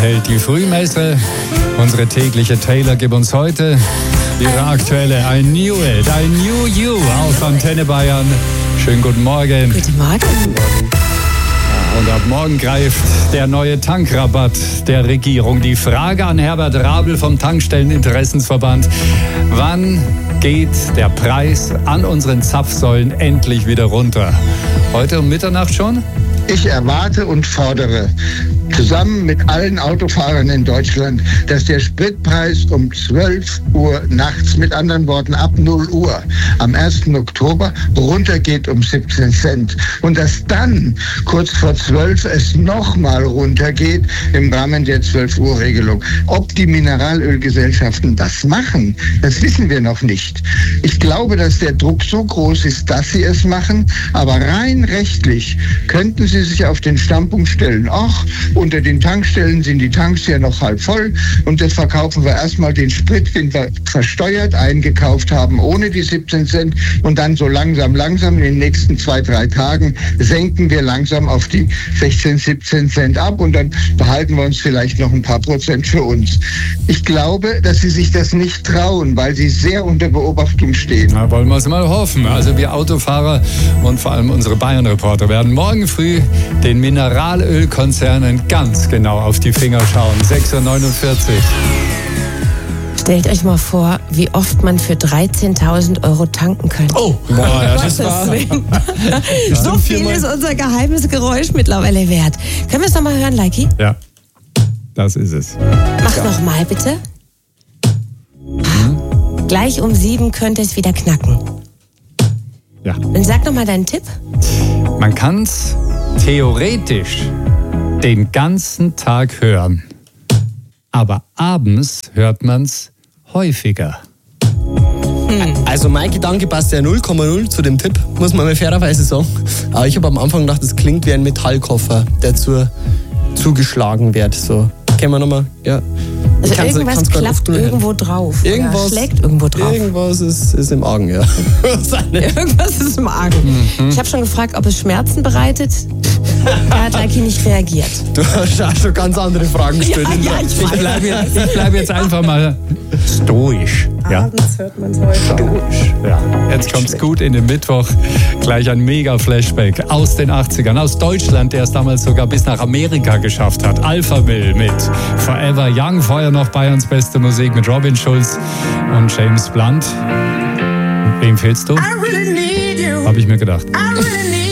hält die Frühmesse. Unsere tägliche Taylor gibt uns heute ihre aktuelle ein New It, ein New You auf Antenne Bayern. Schönen guten Morgen. Guten Morgen. Und ab morgen greift der neue Tankrabatt der Regierung. Die Frage an Herbert Rabel vom Tankstelleninteressensverband: Wann geht der Preis an unseren Zapfsäulen endlich wieder runter? Heute um Mitternacht schon? Ich erwarte und fordere zusammen mit allen Autofahrern in Deutschland, dass der Spritpreis um 12 Uhr nachts, mit anderen Worten ab 0 Uhr, am 1. Oktober runtergeht um 17 Cent. Und dass dann kurz vor 12 es nochmal runtergeht im Rahmen der 12-Uhr-Regelung. Ob die Mineralölgesellschaften das machen, das wissen wir noch nicht. Ich glaube, dass der Druck so groß ist, dass sie es machen, aber rein rechtlich könnten sie sich auf den Standpunkt stellen: Ach, unter den Tankstellen sind die Tanks ja noch halb voll und das verkaufen wir erstmal den Sprit, den wir versteuert eingekauft haben, ohne die 17 Cent, und dann so langsam in den nächsten 2-3 Tagen senken wir langsam auf die 16, 17 Cent ab und dann behalten wir uns vielleicht noch ein paar Prozent für uns. Ich glaube, dass sie sich das nicht trauen, weil sie sehr unter Beobachtung stehen. Na, wollen wir es mal hoffen. Also wir Autofahrer und vor allem unsere Bayern-Reporter werden morgen früh den Mineralölkonzernen ganz genau auf die Finger schauen. 6.49 Uhr. Stellt euch mal vor, wie oft man für 13.000 Euro tanken könnte. Oh, boah, ja, das war... So viel ist unser geheimes Geräusch mittlerweile wert. Können wir es nochmal hören, Leiki? Ja, das ist es. Mach nochmal, bitte. Gleich um 7 könnte es wieder knacken. Ja. Und sag nochmal deinen Tipp. Man kann es theoretisch den ganzen Tag hören. Aber abends hört man es häufiger. Also mein Gedanke passt ja 0,0 zu dem Tipp, muss man mal fairerweise sagen. Aber ich habe am Anfang gedacht, das klingt wie ein Metallkoffer, der zugeschlagen wird. So, kennen wir nochmal? Ja. Also irgendwas klappt irgendwo drauf. Irgendwas schlägt irgendwo drauf. Irgendwas ist im Argen, ja. Irgendwas ist im Argen. Ich habe schon gefragt, ob es Schmerzen bereitet. Da hat Leiki nicht reagiert. Du hast auch schon ganz andere Fragen gestellt. Ja, Ich bleib jetzt einfach mal stoisch. Ja? Abends hört man es heute. Stoisch. Ja. Jetzt kommt's gut in den Mittwoch. Gleich ein Mega-Flashback aus den 80ern, aus Deutschland, der es damals sogar bis nach Amerika geschafft hat. Alphaville mit Forever Young. Vorher noch Bayerns beste Musik mit Robin Schulz und James Blunt. Wem fehlst du? Hab ich mir gedacht.